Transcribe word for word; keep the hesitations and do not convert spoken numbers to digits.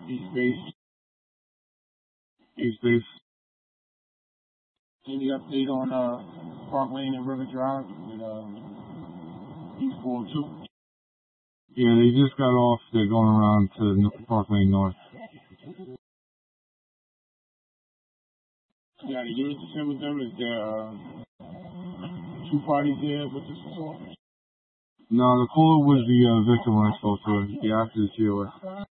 East Base. East Base. Any update on uh, Park Lane and River Drive with uh, East four oh two? Yeah, they just got off. They're going around to Park Lane North. Yeah, the units to send with them. Is there uh, two parties there with this assault? No, the caller was the uh, victim when I spoke to her. The after the C O S.